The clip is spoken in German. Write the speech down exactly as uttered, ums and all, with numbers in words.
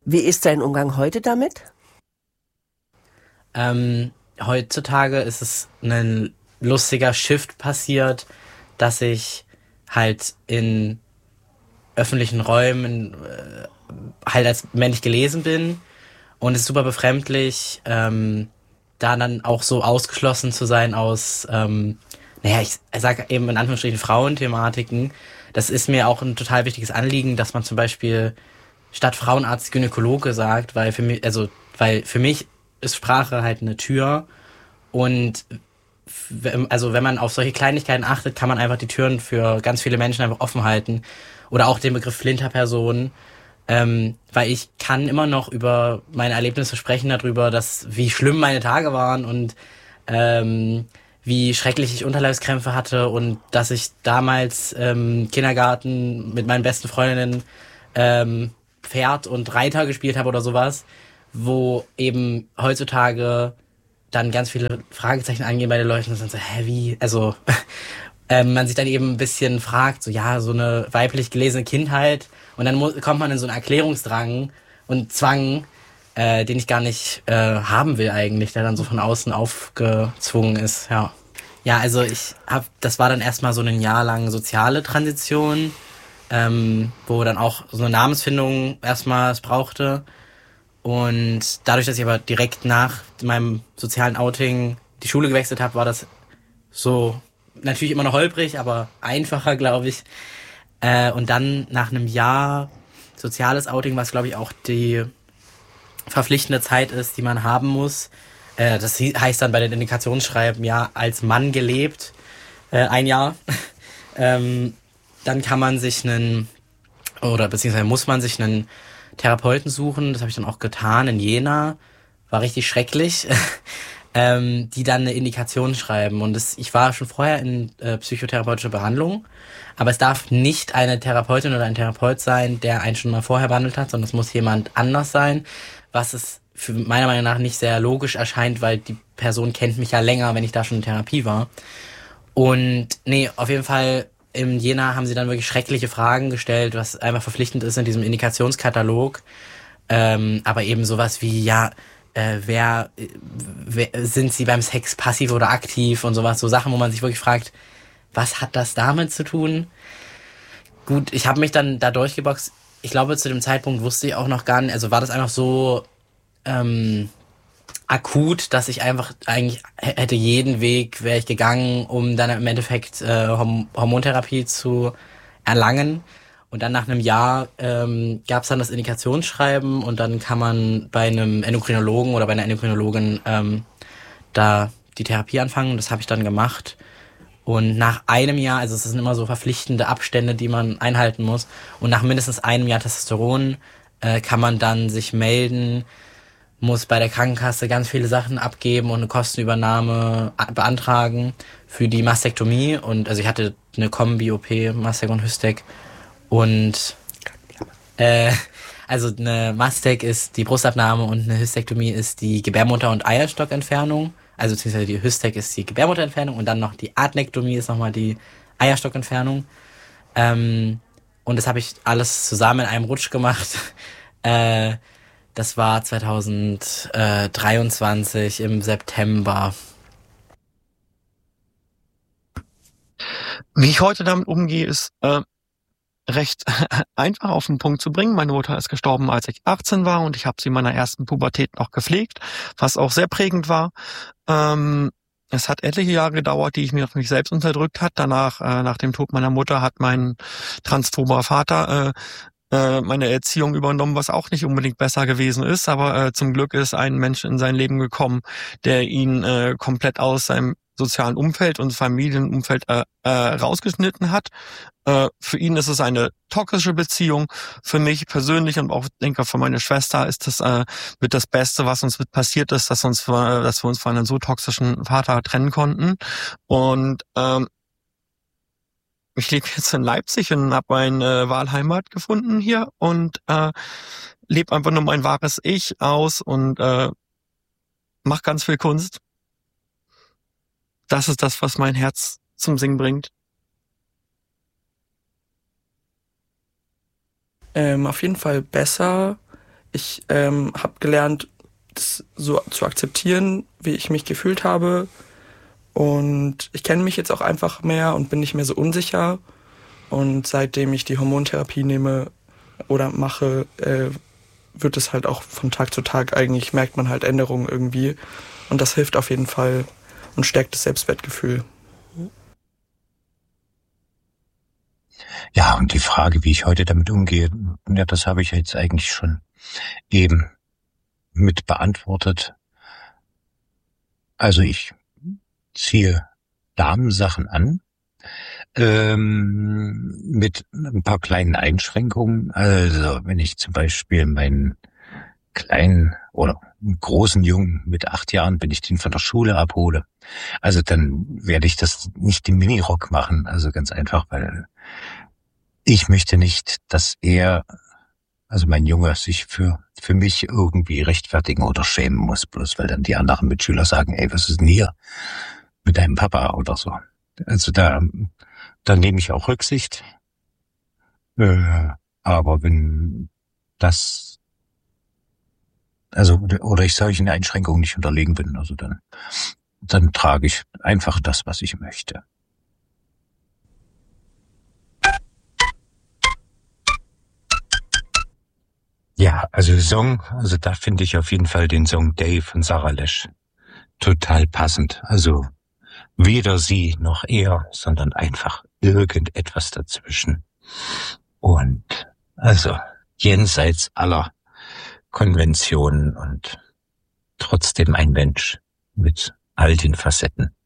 Wie ist dein Umgang heute damit? Ähm, heutzutage ist es ein lustiger Shift passiert, dass ich halt in öffentlichen Räumen äh, halt als männlich gelesen bin und es ist super befremdlich, ähm, da dann auch so ausgeschlossen zu sein aus, ähm, naja, ich sage eben in Anführungsstrichen Frauenthematiken. Das ist mir auch ein total wichtiges Anliegen, dass man zum Beispiel statt Frauenarzt Gynäkologe sagt, weil für mich, also, weil für mich ist Sprache halt eine Tür und w- also wenn man auf solche Kleinigkeiten achtet, kann man einfach die Türen für ganz viele Menschen einfach offen halten. Oder auch den Begriff Flinterperson, ähm, weil ich kann immer noch über meine Erlebnisse sprechen darüber, dass wie schlimm meine Tage waren und ähm, wie schrecklich ich Unterleibskrämpfe hatte und dass ich damals ähm, Kindergarten mit meinen besten Freundinnen ähm, Pferd und Reiter gespielt habe oder sowas, wo eben heutzutage dann ganz viele Fragezeichen angehen bei den Leuten und sind so, hä, wie? Also ähm, man sich dann eben ein bisschen fragt, so ja, so eine weiblich gelesene Kindheit und dann mu- kommt man in so einen Erklärungsdrang und Zwang, äh, den ich gar nicht äh, haben will eigentlich, der dann so von außen aufgezwungen ist, ja. Ja, also ich hab, das war dann erstmal so ein Jahr lang soziale Transition, ähm, wo dann auch so eine Namensfindung erstmal es brauchte. Und dadurch, dass ich aber direkt nach meinem sozialen Outing die Schule gewechselt habe, war das so natürlich immer noch holprig, aber einfacher, glaube ich. Äh, und dann nach einem Jahr soziales Outing, was glaube ich auch die verpflichtende Zeit ist, die man haben muss. Äh, das heißt dann bei den Indikationsschreiben ja als Mann gelebt, äh, ein Jahr. ähm, Dann kann man sich einen, oder beziehungsweise muss man sich einen Therapeuten suchen. Das habe ich dann auch getan in Jena. War richtig schrecklich. ähm, die dann eine Indikation schreiben. Und das, ich war schon vorher in äh, psychotherapeutischer Behandlung, aber es darf nicht eine Therapeutin oder ein Therapeut sein, der einen schon mal vorher behandelt hat, sondern es muss jemand anders sein, was es für meiner Meinung nach nicht sehr logisch erscheint, weil die Person kennt mich ja länger, wenn ich da schon in Therapie war. Und nee, auf jeden Fall in Jena haben sie dann wirklich schreckliche Fragen gestellt, was einfach verpflichtend ist in diesem Indikationskatalog. Ähm, aber eben sowas wie, ja, äh, wer, äh, wer, sind sie beim Sex passiv oder aktiv und sowas, so Sachen, wo man sich wirklich fragt, was hat das damit zu tun? Gut, ich habe mich dann da durchgeboxt. Ich glaube, zu dem Zeitpunkt wusste ich auch noch gar nicht, also war das einfach so ähm, akut, dass ich einfach eigentlich h- hätte jeden Weg wäre ich gegangen, um dann im Endeffekt äh, Horm Hormontherapie zu erlangen. Und dann nach einem Jahr ähm, gab es dann das Indikationsschreiben und dann kann man bei einem Endokrinologen oder bei einer Endokrinologin ähm, da die Therapie anfangen. Das habe ich dann gemacht. Und nach einem Jahr, also es sind immer so verpflichtende Abstände, die man einhalten muss. Und nach mindestens einem Jahr Testosteron äh, kann man dann sich melden, muss bei der Krankenkasse ganz viele Sachen abgeben und eine Kostenübernahme a- beantragen für die Mastektomie. Und also ich hatte eine Kombi-O P, Mastek und Hystek. Und äh, also eine Mastek ist die Brustabnahme und eine Hystektomie ist die Gebärmutter- und Eierstockentfernung. Also beziehungsweise die Hystek ist die Gebärmutterentfernung und dann noch die Adnektomie ist nochmal die Eierstockentfernung. Ähm, und das habe ich alles zusammen in einem Rutsch gemacht. äh, Das war zwanzig dreiundzwanzig im September. Wie ich heute damit umgehe, ist äh, recht einfach auf den Punkt zu bringen. Meine Mutter ist gestorben, als ich achtzehn war und ich habe sie in meiner ersten Pubertät noch gepflegt, was auch sehr prägend war. Ähm, es hat etliche Jahre gedauert, die ich mir auf mich selbst unterdrückt hat. Danach, äh, nach dem Tod meiner Mutter, hat mein transphober Vater äh, äh, meine Erziehung übernommen, was auch nicht unbedingt besser gewesen ist. Aber äh, zum Glück ist ein Mensch in sein Leben gekommen, der ihn äh, komplett aus seinem sozialen Umfeld und Familienumfeld äh, äh, rausgeschnitten hat. Äh, für ihn ist es eine toxische Beziehung. Für mich persönlich und auch denke für meine Schwester ist das äh, mit das Beste, was uns mit passiert ist, dass uns, äh, dass wir uns von einem so toxischen Vater trennen konnten. Und ähm, ich lebe jetzt in Leipzig und habe meine äh, Wahlheimat gefunden hier und äh, lebe einfach nur mein wahres Ich aus und äh, mache ganz viel Kunst. Das ist das, was mein Herz zum Singen bringt. Ähm, auf jeden Fall besser. Ich ähm, habe gelernt, das so zu akzeptieren, wie ich mich gefühlt habe. Und ich kenne mich jetzt auch einfach mehr und bin nicht mehr so unsicher. Und seitdem ich die Hormontherapie nehme oder mache, äh, wird es halt auch von Tag zu Tag, eigentlich merkt man halt Änderungen irgendwie. Und das hilft auf jeden Fall und stärkt das Selbstwertgefühl. Ja, und die Frage, wie ich heute damit umgehe, ja, das habe ich jetzt eigentlich schon eben mit beantwortet. Also ich ziehe Damensachen an, ähm, mit ein paar kleinen Einschränkungen. Also wenn ich zum Beispiel meinen kleinen oder großen Jungen mit acht Jahren, wenn ich den von der Schule abhole, also dann werde ich das nicht im Minirock machen. Also ganz einfach, weil ich möchte nicht, dass er, also mein Junge, sich für für mich irgendwie rechtfertigen oder schämen muss, bloß weil dann die anderen Mitschüler sagen, ey, was ist denn hier mit deinem Papa oder so. Also da, da nehme ich auch Rücksicht. Äh, aber wenn das, also oder ich solchen Einschränkungen nicht unterlegen bin, also dann, dann trage ich einfach das, was ich möchte. Ja, also Song, also da finde ich auf jeden Fall den Song Day von Sarah Lesch total passend. Also weder sie noch er, sondern einfach irgendetwas dazwischen. Und also jenseits aller Konventionen und trotzdem ein Mensch mit all den Facetten.